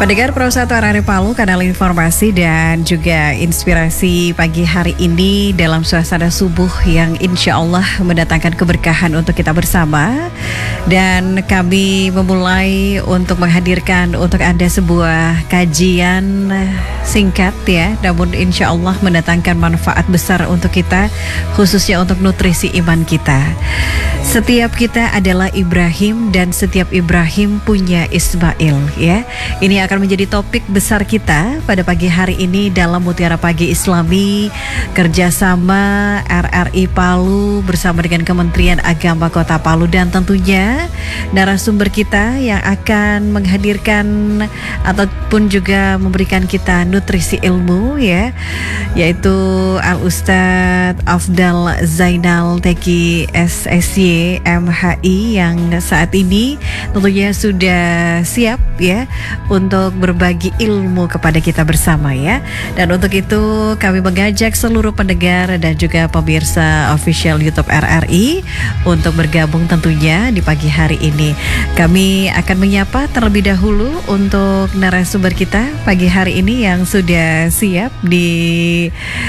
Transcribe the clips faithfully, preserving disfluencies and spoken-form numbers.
Pendengar Pro satu R R I Palu, kanal informasi dan juga inspirasi pagi hari ini dalam suasana subuh yang insya Allah mendatangkan keberkahan untuk kita bersama. Dan kami memulai untuk menghadirkan untuk Anda sebuah kajian singkat ya, namun insya Allah mendatangkan manfaat besar untuk kita, khususnya untuk nutrisi iman kita. Setiap kita adalah Ibrahim dan setiap Ibrahim punya Ismail ya. Ini akan menjadi topik besar kita pada pagi hari ini dalam Mutiara Pagi Islami kerjasama R R I Palu bersama dengan Kementerian Agama Kota Palu, dan tentunya narasumber kita yang akan menghadirkan ataupun juga memberikan kita nutrisi ilmu ya, yaitu Al Ustadz Afdal Zainal Teki S S Y M H I yang saat ini tentunya sudah siap ya untuk berbagi ilmu kepada kita bersama ya. Dan untuk itu kami mengajak seluruh pendengar dan juga pemirsa official YouTube R R I untuk bergabung tentunya di pagi hari ini. Kami akan menyapa terlebih dahulu untuk narasumber kita pagi hari ini yang sudah siap di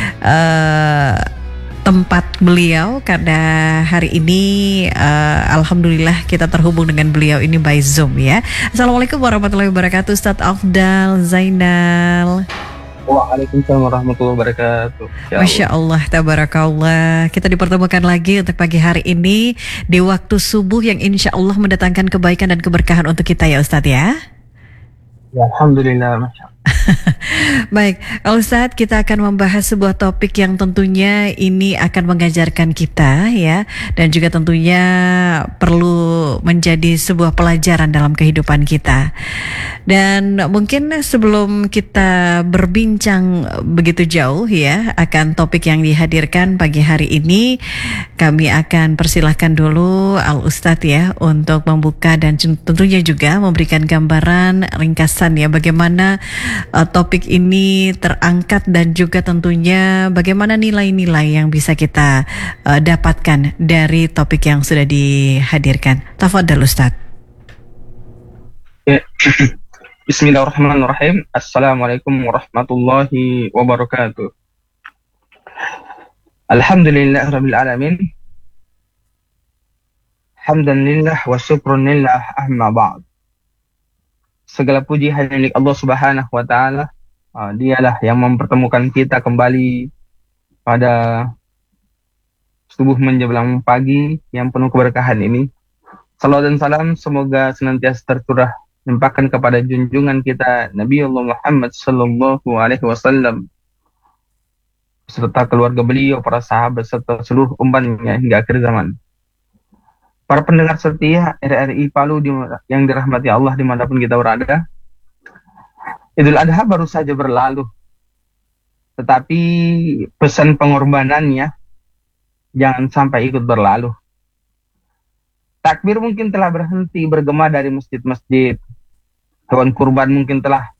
uh, tempat beliau, karena hari ini uh, alhamdulillah kita terhubung dengan beliau ini by Zoom ya. Assalamualaikum warahmatullahi wabarakatuh, Ustadz Afdal Zainal. Waalaikumsalam warahmatullahi wabarakatuh. Ya Masya Allah, tabarakallah. Kita dipertemukan lagi untuk pagi hari ini di waktu subuh yang insya Allah mendatangkan kebaikan dan keberkahan untuk kita ya Ustadz ya. Ya, alhamdulillah, Masya Allah. Baik, Ustadz, kita akan membahas sebuah topik yang tentunya ini akan mengajarkan kita ya, dan juga tentunya perlu menjadi sebuah pelajaran dalam kehidupan kita. Dan mungkin sebelum kita berbincang begitu jauh ya akan topik yang dihadirkan pagi hari ini, kami akan persilahkan dulu Al Ustadz ya untuk membuka dan tentunya juga memberikan gambaran ringkasan ya bagaimana uh, topik ini terangkat dan juga tentunya bagaimana nilai-nilai yang bisa kita uh, dapatkan dari topik yang sudah dihadirkan. Tafadhal Ustadz. Ya. Bismillahirrahmanirrahim. Assalamualaikum warahmatullahi wabarakatuh. Alhamdulillahirabbil alamin. Hamdan lillah wa syukrun lillah, amma ba'd. Segala puji hanya milik Allah Subhanahu wa taala. Uh, dialah yang mempertemukan kita kembali pada subuh menjelang pagi yang penuh keberkahan ini. Salawat dan salam semoga senantiasa tercurah limpahkan kepada junjungan kita Nabi Allah Muhammad sallallahu alaihi wasallam serta keluarga beliau, para sahabat serta seluruh umatnya hingga akhir zaman. Para pendengar setia R R I Palu di, yang dirahmati Allah dimanapun kita berada, Idul Adha baru saja berlalu, tetapi pesan pengorbanannya jangan sampai ikut berlalu. Takbir mungkin telah berhenti bergema dari masjid-masjid, hewan kurban mungkin telah